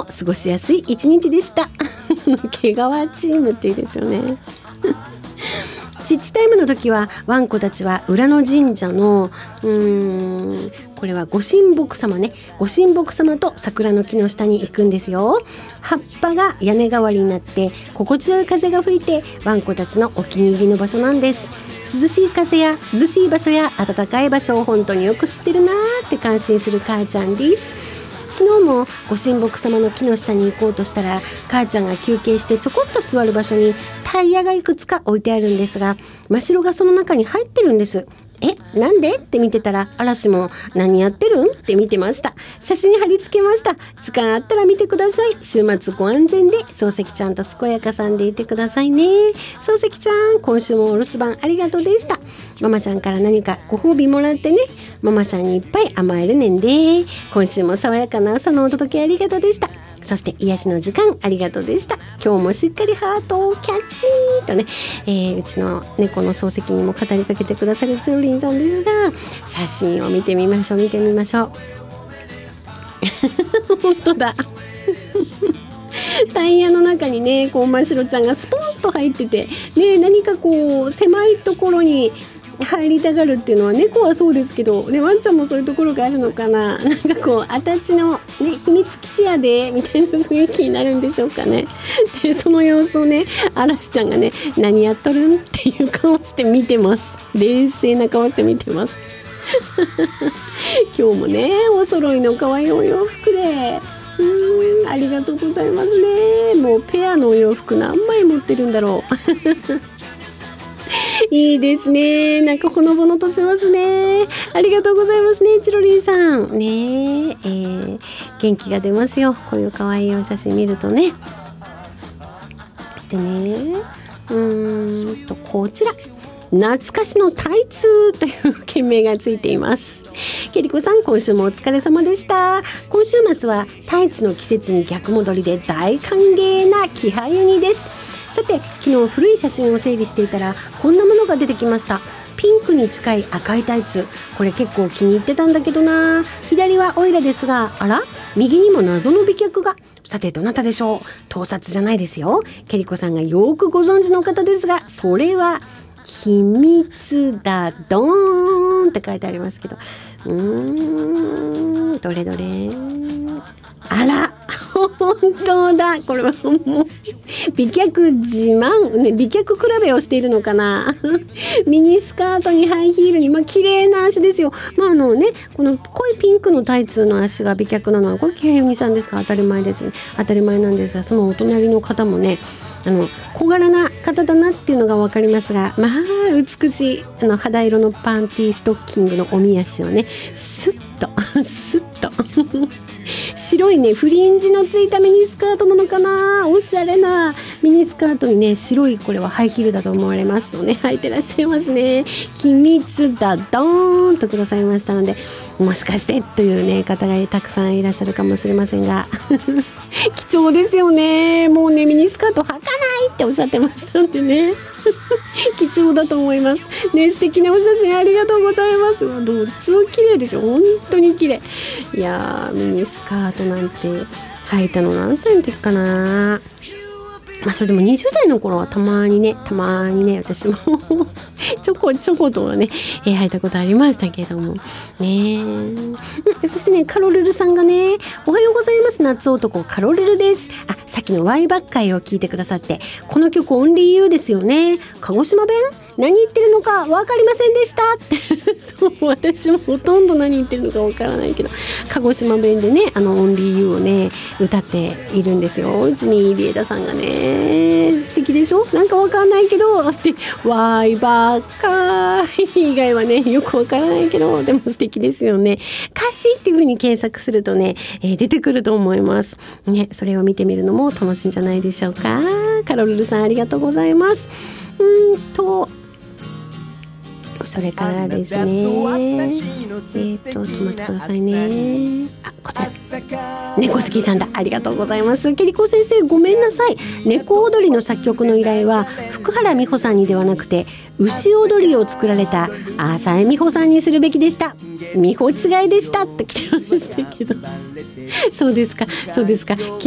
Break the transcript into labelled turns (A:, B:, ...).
A: 過ごしやすい一日でした毛皮チームっていいですよねチッチタイムの時はワンコたちは裏の神社のこれはご神木様ね、ご神木様と桜の木の下に行くんですよ。葉っぱが屋根代わりになって心地よい風が吹いてワンコたちのお気に入りの場所なんです。涼しい風や涼しい場所や暖かい場所を本当によく知ってるなーって感心する母ちゃんです。昨日もご神木様の木の下に行こうとしたら母ちゃんが休憩してちょこっと座る場所にタイヤがいくつか置いてあるんですが、真白がその中に入ってるんです。なんでって見てたら、嵐も何やってるんって見てました。写真貼り付けました。時間あったら見てください。週末ご安全で漱石ちゃんと健やかさんでいてくださいね。漱石ちゃん、今週もお留守番ありがとうでした。ママちゃんから何かご褒美もらってね。ママちゃんにいっぱい甘えるねんで。今週も爽やかな朝のお届けありがとうでした。そして癒しの時間ありがとうでした。今日もしっかりハートをキャッチーとね、うちの猫の漱石にも語りかけてくださるつよりんさんですが、写真を見てみましょう本当だタイヤの中にね、こう真白ちゃんがスポンと入っててね、何かこう狭いところに入りたがるっていうのは猫はそうですけど、ね、ワンちゃんもそういうところがあるのかな。なんかこうあたちの、ね、秘密基地やでみたいな雰囲気になるんでしょうかね。でその様子をね、嵐ちゃんがね、何やっとるんっていう顔して見てます。冷静な顔して見てます今日もね、お揃いの可愛いお洋服でありがとうございますね。もうペアのお洋服何枚持ってるんだろういいですね。なんかほのぼのとしますね。ありがとうございますね、チロリンさんね。元気が出ますよ、こういう可愛いお写真見るとね。でね、こちら懐かしのタイツという件名がついています。ケリコさん、今週もお疲れ様でした。今週末はタイツの季節に逆戻りで大歓迎な気配ユニです。さて、昨日古い写真を整理していたらこんなものが出てきました。ピンクに近い赤いタイツ、これ結構気に入ってたんだけどな。左はオイラですが、あら、右にも謎の美脚が。さてどなたでしょう。盗撮じゃないですよ。ケリコさんがよくご存知の方ですが、それは秘密だドーンって書いてありますけど、どれどれ、あら本当だ、これはもう美脚自慢、ね、美脚比べをしているのかなミニスカートにハイヒールに、綺麗な足ですよ。この濃いピンクのタイツの足が美脚なのはこれキハユニさんですか。当たり前ですね。当たり前なんですが、そのお隣の方もね、小柄な方だなっていうのが分かりますが、美しい肌色のパンティーストッキングのおみ足をね、スッと白いね、フリンジのついたミニスカートなのかな。おしゃれなミニスカートにね、白い、これはハイヒールだと思われますよね。履いてらっしゃいますね。秘密だドーンとくださいましたので、もしかしてというね方がたくさんいらっしゃるかもしれませんが貴重ですよね。もうね、ミニスカート履かないっておっしゃってましたんでね貴重だと思いますね。素敵なお写真ありがとうございます。どっちも綺麗ですよ。本当に綺麗。いやー、ミニスカートなんて履いたの何歳の時かな。それでも20代の頃はたまにね私もちょことはね、履いたことありましたけれどもね。そしてね、カロルルさんがね、おはようございます、夏男カロルルです。さっきのワイバッカイを聞いてくださって、この曲オンリーユーですよね。鹿児島弁何言ってるのか分かりませんでしたってそう、私もほとんど何言ってるのか分からないけど、鹿児島弁でね、オンリーユーをね歌っているんですよ。うちにリエダさんがね、素敵でしょ。なんか分かんないけどってワイバッカイ以外はねよく分からないけど、でも素敵ですよね。歌詞っていう風に検索するとね、出てくると思いますね。それを見てみるのも楽しいんじゃないでしょうか。カロルルさんありがとうございます。それからですね、止まってくださいね。こちら猫好きさんだ、ありがとうございます。ケリコ先生、ごめんなさい。猫踊りの作曲の依頼は福原美穂さんにではなくて、牛踊りを作られた浅江美穂さんにするべきでした。美穂違いでしたって来てましたけどそうですか